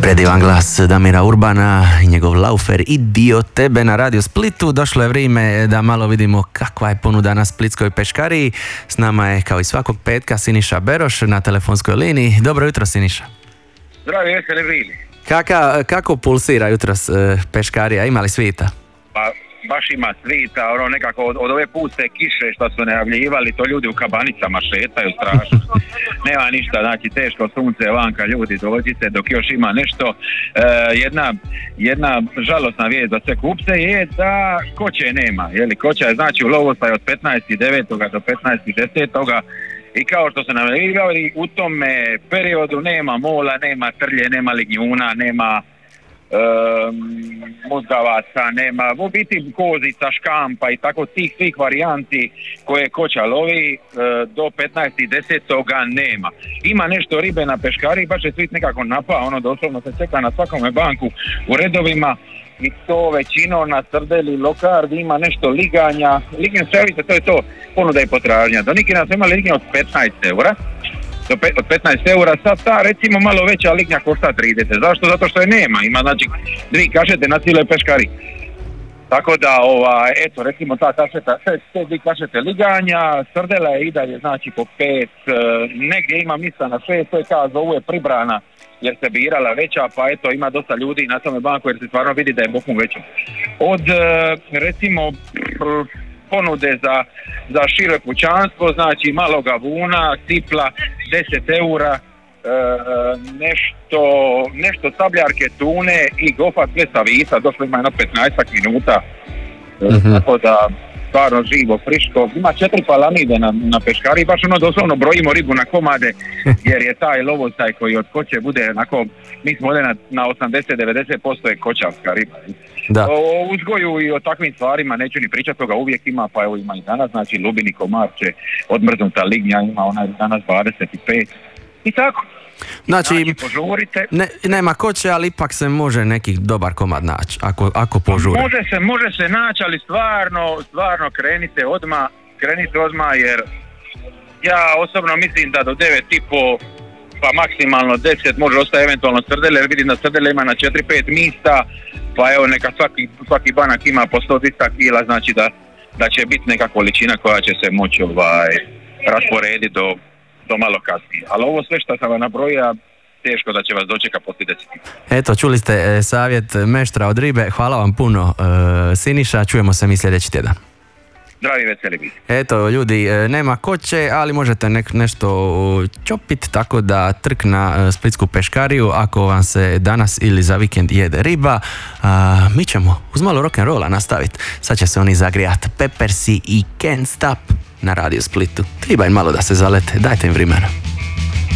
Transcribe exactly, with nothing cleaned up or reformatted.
Predivan glas Damira Urbana i njegov Laufer i Dio tebe na Radio Splitu. Došlo je vrijeme da malo vidimo kakva je ponuda na splitskoj peškariji. S nama je kao i svakog petka Siniša Beroš na telefonskoj liniji. Dobro jutro, Siniša. Zdravo, jeste li bili? Kaka, kako pulsira jutros e, peškarija? Ima li svita? Pa baš ima svita, ono nekako od, od ove puste kiše što su najavljivali, to ljudi u kabanicama šetaju strašno. Nema ništa, znači teško sunce vanka, ljudi dođite dok još ima nešto. E, jedna, jedna žalosna vijest za sve kupce je da koće nema. Jeli, koća je znači u lovostaj od petnaestog devetog do petnaestog desetog i kao što se nam najavljivali, u tome periodu nema mola, nema trlje, nema lignjuna, nema Um, muzgavaca, nema u biti kozica, škampa i tako tih svih varijanti koje koća lovi uh, do petnaestog desetog nema. Ima nešto ribe na peškari, baš je svit nekako napao, ono doslovno se čeka na svakome banku u redovima i to većino na srdeli, lokard, ima nešto liganja. Lignje, vidite, to je to, ponuda i potražnja. Do neki nas ima lignje od petnaest eura. Od petnaest eura, sad ta recimo malo veća lignja košta trideset. Zašto? Zato što je nema, ima znači dvije kašete na cijeloj peškari. Tako da, ova, eto, recimo ta kašeta, te dvije kašete liganja, srdela je i dalje znači po pet, negdje ima misa na šest, to je kao zovu je pribrana jer se birala veća, pa eto ima dosta ljudi na tome banku jer se stvarno vidi da je bokum veća. Od recimo ponude za, za šire pućanstvo, znači maloga vuna, cipla, deset eura, e, nešto, nešto sabljarke, tune i gofa sve sa visa, došlo ima jedno petnaest minuta, mm-hmm. Tako da stvarno živo, friško. Ima četiri palamide na, na peškari, baš ono doslovno brojimo ribu na komade, jer je taj lovostaj koji od koće bude onako, mi smo ovdje na, na osamdeset do devedeset posto je koćarska riba. Da. O uzgoju i o takvim stvarima neću ni pričati, toga uvijek ima, pa evo ima i danas, znači lubini komarče, odmrznuta lignja, ima ona danas dvadeset pet i tako. Znači, znači požurite. Ne, nema koće, ali ipak se može neki dobar komad naći, ako, ako požure. Može se, može se naći, ali stvarno, stvarno krenite odmah, krenite odmah jer ja osobno mislim da do devet i po pa maksimalno deset može ostati eventualno srdele, jer vidim da srdele ima na četiri pet mista, pa evo neka svaki, svaki banak ima po sto do dvjesto kila, znači da, da će biti neka količina koja će se moći ovaj, rasporediti do, do malo kasnije. Ali ovo sve što sam vam nabrojio, teško da će vas dočeka poslije deset. Eto, čuli ste e, savjet meštra od ribe, hvala vam puno e, Siniša, čujemo se mi sljedeći tjedan. Zdravi, veseli biti. Eto, ljudi, nema koće, ali možete nek, nešto čopit, tako da trk na splitsku peškariju ako vam se danas ili za vikend jede riba. A, mi ćemo uz malo rock'n'rolla nastaviti. Sad će se oni zagrijati Peppersi i Can't Stop na Radio Splitu. Treba im malo da se zalete, dajte im vremena.